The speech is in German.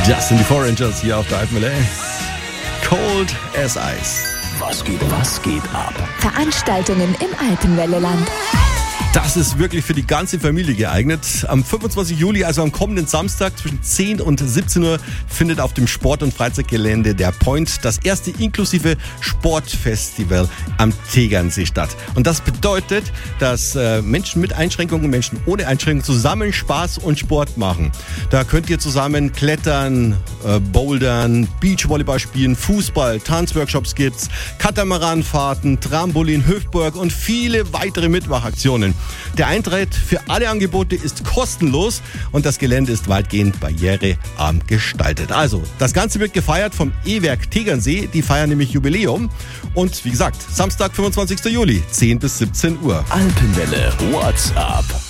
Das sind die Four Rangers hier auf der Alpenwelle. Cold as Ice. Was geht ab? Veranstaltungen im Alpenwelleland. Das ist wirklich für die ganze Familie geeignet. Am 25. Juli, also am kommenden Samstag zwischen 10 und 17 Uhr, findet auf dem Sport- und Freizeitgelände der Point das erste inklusive Sportfestival am Tegernsee statt. Und das bedeutet, dass Menschen mit Einschränkungen und Menschen ohne Einschränkungen zusammen Spaß und Sport machen. Da könnt ihr zusammen klettern, bouldern, Beachvolleyball spielen, Fußball, Tanzworkshops gibt's, Katamaranfahrten, Trampolin, Hüftburg und viele weitere Mitmachaktionen. Der Eintritt für alle Angebote ist kostenlos und das Gelände ist weitgehend barrierearm gestaltet. Also, das Ganze wird gefeiert vom E-Werk Tegernsee. Die feiern nämlich Jubiläum. Und wie gesagt, Samstag, 25. Juli, 10 bis 17 Uhr. Alpenwelle WhatsApp.